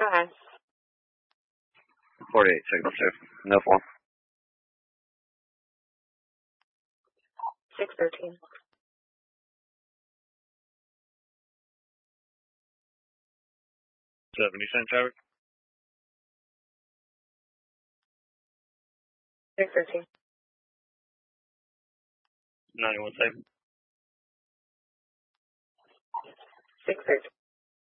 Go ahead. 48, signal 2. No form. 613. 70 cent traffic. 613. 91 safe. 613.